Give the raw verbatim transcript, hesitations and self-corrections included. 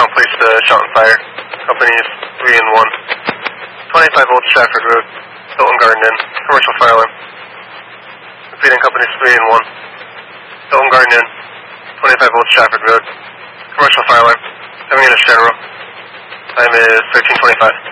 police uh, shot and fire. Companies three and one. twenty-five Old Stratford Road, Hilton Garden Inn, commercial fire alarm. Repeating companies three and one. Hilton Garden Inn, twenty-five Old Stratford Road, commercial fire alarm. Having in a general. Time is thirteen twenty-five.